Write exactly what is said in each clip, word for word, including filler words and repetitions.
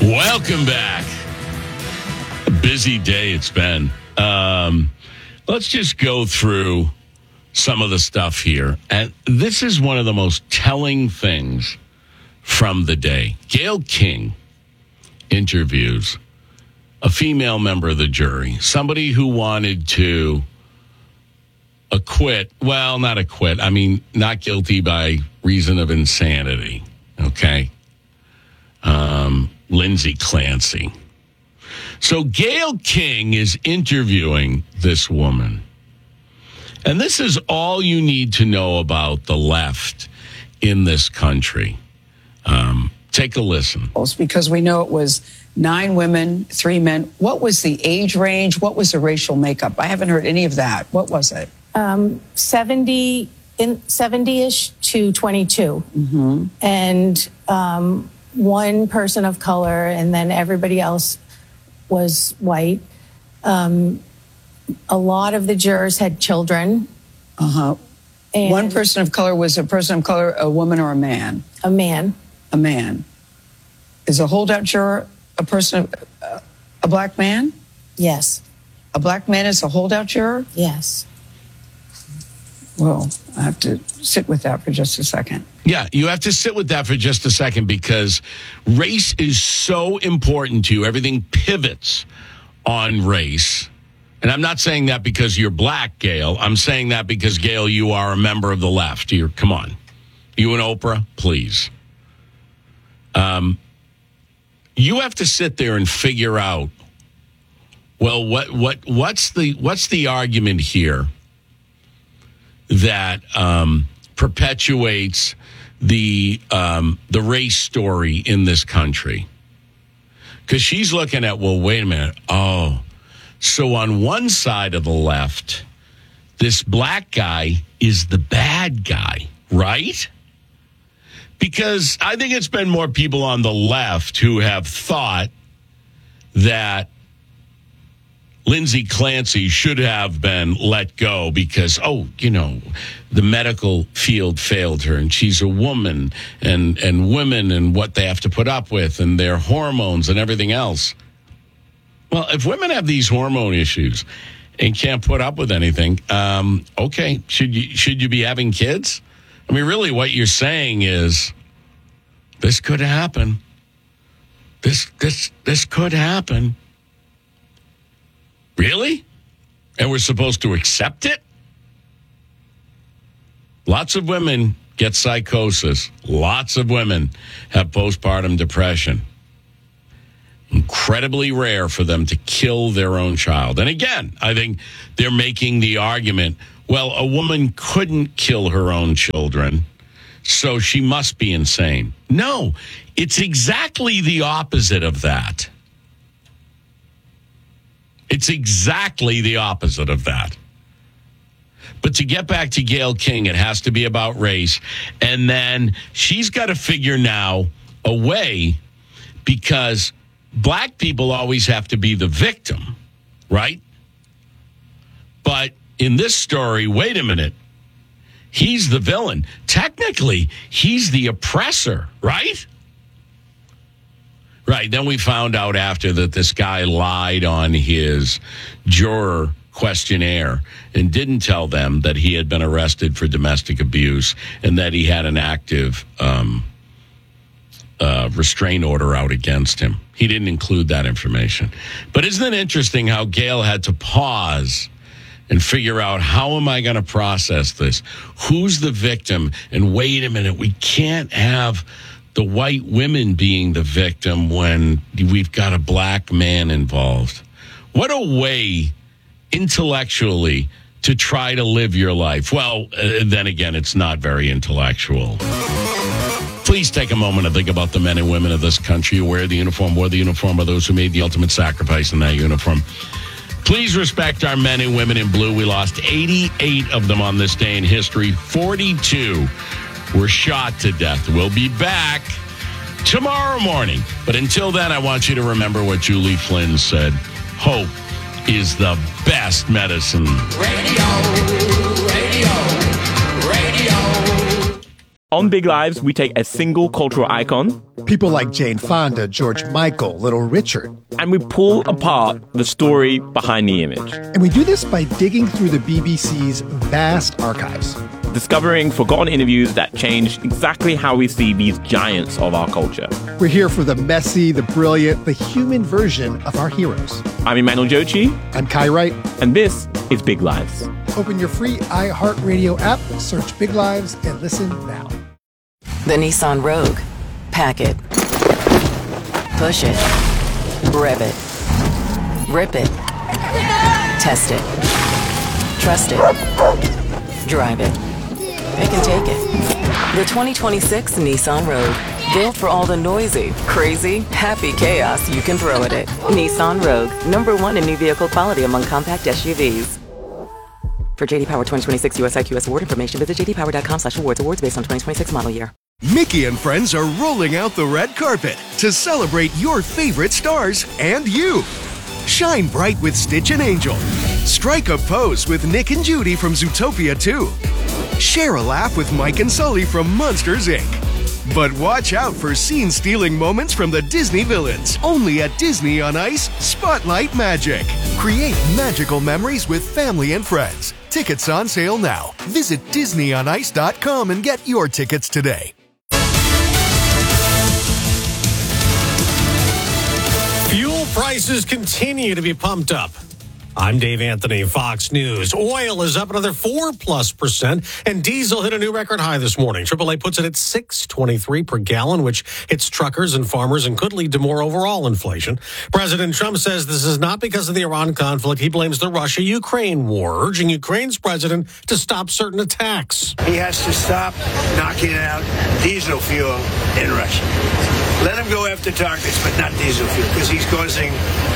Welcome back. A busy day it's been. Um, let's just go through some of the stuff here. And this is one of the most telling things from the day. Gayle King interviews a female member of the jury, somebody who wanted to acquit, well, not acquit, I mean, not guilty by reason of insanity, okay? Um, Lindsay Clancy. So Gayle King is interviewing this woman. And this is all you need to know about the left in this country. Um, take a listen. Because we know it was nine women, three men. What was the age range? What was the racial makeup? I haven't heard any of that. What was it? Um, seventy in seventy-ish to twenty-two, mm-hmm. and um, one person of color, and then everybody else was white. Um, a lot of the jurors had children. Uh huh. One person of color was a person of color, a woman or a man? A man. A man. Is a holdout juror a person, uh, a black man? Yes. A black man is a holdout juror? Yes. Well, I have to sit with that for just a second. Yeah, you have to sit with that for just a second because race is so important to you. Everything pivots on race. And I'm not saying that because you're black, Gayle. I'm saying that because, Gayle, you are a member of the left. You're, come on. You and Oprah, please. Um, you have to sit there and figure out, well, what what what's the what's the argument here that um, perpetuates the um, the race story in this country? Because she's looking at, well, wait a minute. Oh, so on one side of the left, this black guy is the bad guy, right? Because I think it's been more people on the left who have thought that Lindsay Clancy should have been let go because, oh, you know, the medical field failed her and she's a woman and, and women and what they have to put up with and their hormones and everything else. Well, if women have these hormone issues and can't put up with anything, um, okay, should you should you be having kids? I mean, really what you're saying is this could happen. This this this could happen. Really? And we're supposed to accept it? Lots of women get psychosis. Lots of women have postpartum depression. Incredibly rare for them to kill their own child. And again, I think they're making the argument, well, a woman couldn't kill her own children, so she must be insane. No, it's exactly the opposite of that. It's exactly the opposite of that. But to get back to Gayle King, it has to be about race. And then she's got to figure now a way, because black people always have to be the victim, right? But in this story, wait a minute. He's the villain. Technically, he's the oppressor, right? Right. Then we found out after that this guy lied on his juror questionnaire and didn't tell them that he had been arrested for domestic abuse and that he had an active um, uh, restraint order out against him. He didn't include that information. But isn't it interesting how Gayle had to pause and figure out, how am I going to process this? Who's the victim? And wait a minute, we can't have the white women being the victim when we've got a black man involved. What a way intellectually to try to live your life. Well, uh, then again, it's not very intellectual. Please take a moment to think about the men and women of this country who wear the uniform, wore the uniform of those who made the ultimate sacrifice in that uniform. Please respect our men and women in blue. We lost eighty-eight of them on this day in history. forty-two were shot to death. We'll be back tomorrow morning. But until then, I want you to remember what Julie Flynn said. Hope is the best medicine. Radio, radio, radio. On Big Lives, we take a single cultural icon, people like Jane Fonda, George Michael, Little Richard, and we pull apart the story behind the image. And we do this by digging through the B B C's vast archives, discovering forgotten interviews that changed exactly how we see these giants of our culture. We're here for the messy, the brilliant, the human version of our heroes. I'm Emmanuel Jochi. I'm Kai Wright. And this is Big Lives. Open your free iHeartRadio app, search Big Lives, and listen now. The Nissan Rogue. Pack it. Push it. Rev it. Rip it. Test it. Trust it. Drive it. Pick and take it. The twenty twenty-six Nissan Rogue. Built for all the noisy, crazy, happy chaos you can throw at it. Nissan Rogue. Number one in new vehicle quality among compact S U Vs. For J D Power twenty twenty-six U S I Q S award information, visit j d power dot com slash awards. Awards based on twenty twenty-six model year. Mickey and friends are rolling out the red carpet to celebrate your favorite stars and you. Shine bright with Stitch and Angel. Strike a pose with Nick and Judy from Zootopia two. Share a laugh with Mike and Sully from Monsters, Incorporated. But watch out for scene-stealing moments from the Disney villains. Only at Disney on Ice, Spotlight Magic. Create magical memories with family and friends. Tickets on sale now. Visit disney on ice dot com and get your tickets today. Fuel prices continue to be pumped up. I'm Dave Anthony, Fox News. Oil is up another four plus percent, and diesel hit a new record high this morning. triple A puts it at six twenty-three per gallon, which hits truckers and farmers and could lead to more overall inflation. President Trump says this is not because of the Iran conflict. He blames the Russia-Ukraine war, urging Ukraine's president to stop certain attacks. He has to stop knocking out diesel fuel in Russia. Let him go after targets, but not diesel fuel, because he's causing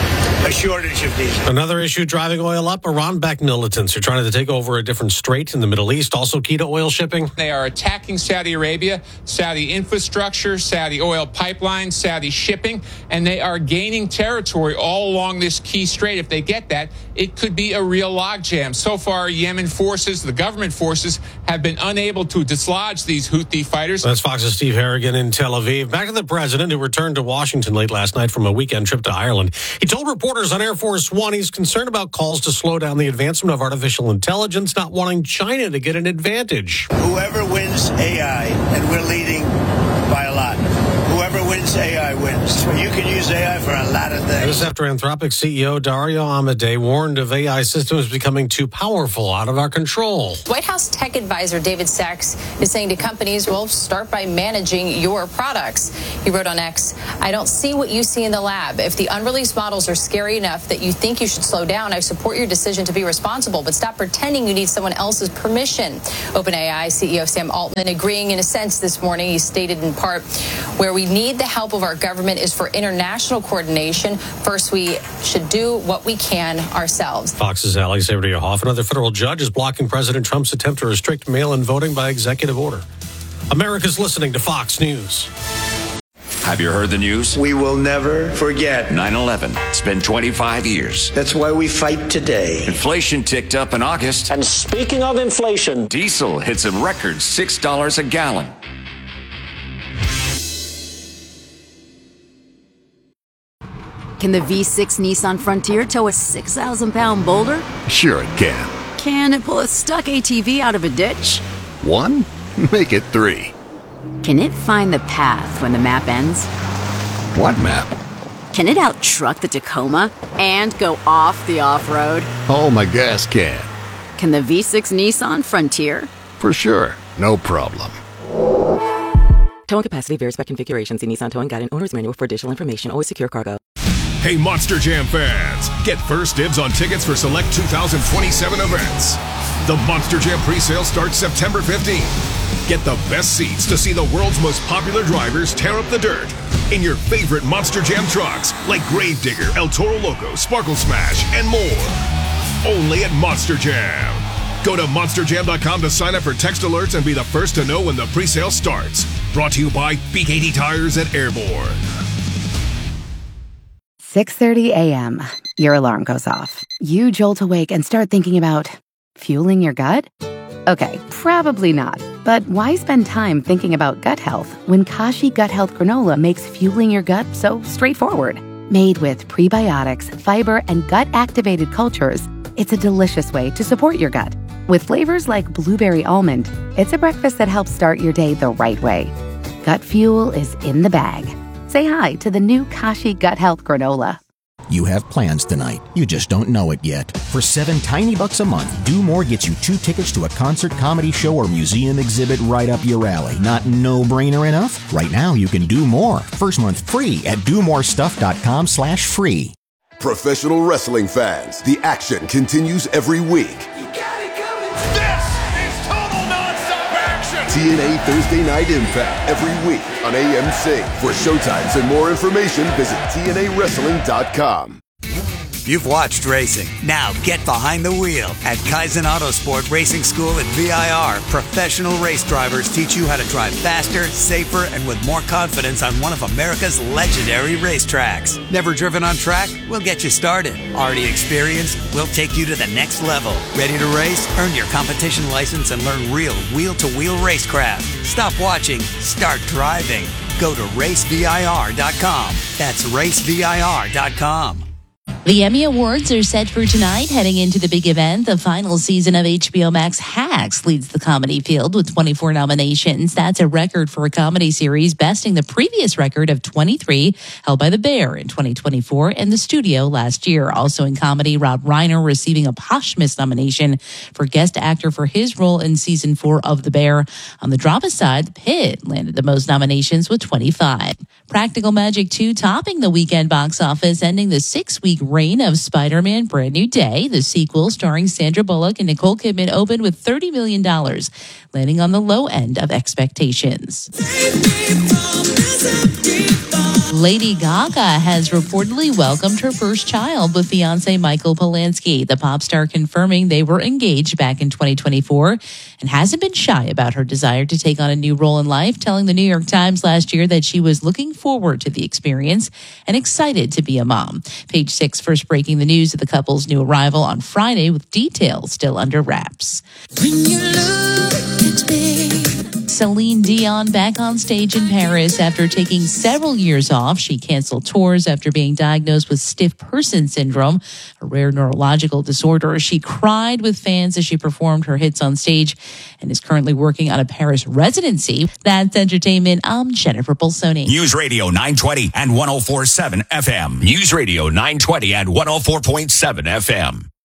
a shortage of diesel. Another issue driving oil up, Iran-backed militants are trying to take over a different strait in the Middle East, also key to oil shipping. They are attacking Saudi Arabia, Saudi infrastructure, Saudi oil pipelines, Saudi shipping, and they are gaining territory all along this key strait. If they get that, it could be a real logjam. So far, Yemen forces, the government forces, have been unable to dislodge these Houthi fighters. That's Fox's Steve Harrigan in Tel Aviv. Back to the president, who returned to Washington late last night from a weekend trip to Ireland. He told reporters on Air Force One he's concerned about calls to slow down the advancement of artificial intelligence, not wanting China to get an advantage. Whoever wins A I, and we're leading by a lot, whoever wins A I wins. You can use A I for a lot of things. This after Anthropic C E O Dario Amodei warned of A I systems becoming too powerful, out of our control. White House tech advisor David Sachs is saying to companies, well, start by managing your products. He wrote on X, I don't see what you see in the lab. If the unreleased models are scary enough that you think you should slow down, I support your decision to be responsible, but stop pretending you need someone else's permission. OpenAI C E O Sam Altman agreeing in a sense this morning. He stated in part, where we need the help of our government is for international coordination. First, we should do what we can ourselves. Fox's Ally Sabrina Hoff. Another federal judge is blocking President Trump's attempt to restrict mail-in voting by executive order. America's listening to Fox News. Have you heard the news? We will never forget nine eleven. It's been twenty-five years. That's why we fight today. Inflation ticked up in August. And speaking of inflation, diesel hits a record six dollars a gallon. Can the V six Nissan Frontier tow a six thousand pound boulder? Sure it can. Can it pull a stuck A T V out of a ditch? One? Make it three. Can it find the path when the map ends? What map? Can it out-truck the Tacoma and go off the off-road? Oh, my gas can. Can the V six Nissan Frontier? For sure. No problem. Towing capacity varies by configuration. See Nissan Towing Guide and Owner's Manual for additional information. Always secure cargo. Hey, Monster Jam fans! Get first dibs on tickets for select two thousand twenty-seven events. The Monster Jam pre-sale starts September fifteenth. Get the best seats to see the world's most popular drivers tear up the dirt in your favorite Monster Jam trucks like Gravedigger, El Toro Loco, Sparkle Smash, and more. Only at Monster Jam. Go to monster jam dot com to sign up for text alerts and be the first to know when the pre-sale starts. Brought to you by B K T Tires at Airborne. six thirty a.m. Your alarm goes off. You jolt awake and start thinking about fueling your gut? Okay, probably not. But why spend time thinking about gut health when Kashi Gut Health Granola makes fueling your gut so straightforward? Made with prebiotics, fiber, and gut-activated cultures, it's a delicious way to support your gut. With flavors like blueberry almond, it's a breakfast that helps start your day the right way. Gut fuel is in the bag. Say hi to the new Kashi Gut Health Granola. You have plans tonight. You just don't know it yet. For seven tiny bucks a month, Do More gets you two tickets to a concert, comedy show, or museum exhibit right up your alley. Not no-brainer enough? Right now, you can do more. First month free at do more stuff dot com slash free. Professional wrestling fans, the action continues every week. T N A Thursday Night Impact every week on A M C. For showtimes and more information, visit T N A wrestling dot com. You've watched racing. Now get behind the wheel. At Kaizen Autosport Racing School at V I R, professional race drivers teach you how to drive faster, safer, and with more confidence on one of America's legendary racetracks. Never driven on track? We'll get you started. Already experienced? We'll take you to the next level. Ready to race? Earn your competition license and learn real wheel-to-wheel racecraft. Stop watching. Start driving. Go to race V I R dot com. That's race V I R dot com. The Emmy Awards are set for tonight. Heading into the big event, the final season of H B O Max Hacks leads the comedy field with twenty-four nominations. That's a record for a comedy series, besting the previous record of twenty-three held by The Bear in twenty twenty-four and The Studio last year. Also in comedy, Rob Reiner receiving a posthumous nomination for guest actor for his role in season four of The Bear. On the drama side, The Pitt landed the most nominations with twenty-five. Practical Magic two topping the weekend box office, ending the six-week reign of Spider-Man Brand New Day. The sequel, starring Sandra Bullock and Nicole Kidman, opened with thirty million dollars, landing on the low end of expectations. Lady Gaga has reportedly welcomed her first child with fiancé Michael Polanski. The pop star confirming they were engaged back in twenty twenty-four and hasn't been shy about her desire to take on a new role in life, telling the New York Times last year that she was looking forward to the experience and excited to be a mom. Page Six first breaking the news of the couple's new arrival on Friday, with details still under wraps. When you look at me. Celine Dion back on stage in Paris after taking several years off. She canceled tours after being diagnosed with stiff person syndrome, a rare neurological disorder. She cried with fans as she performed her hits on stage and is currently working on a Paris residency. That's entertainment. I'm Jennifer Bolsoni. News Radio nine twenty and one oh four point seven F M. News Radio nine twenty and one oh four point seven F M.